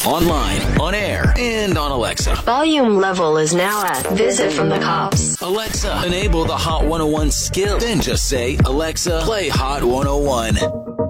Online, on air, and on Alexa. Volume level is now at Visit from the Cops. Alexa, enable the Hot 101 skill. Then just say, Alexa, play Hot 101.